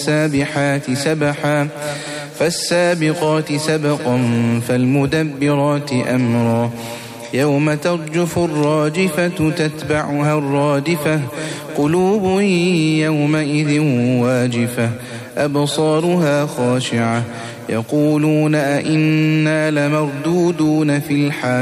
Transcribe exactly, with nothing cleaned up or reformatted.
والسابحات سبحا فالسابقات سبقا فالمدبرات أمرا يوم ترجف الراجفة تتبعها الرادفة قلوب يومئذ واجفة أبصارها خاشعة يقولون أئنا لمردودون في الحافرة